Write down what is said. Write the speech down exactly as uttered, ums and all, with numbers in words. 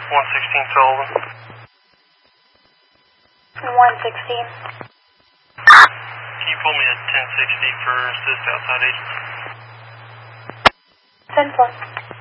one sixteen Sullivan. one sixteen. Can you pull me at ten sixty for assist outside agents? ten four.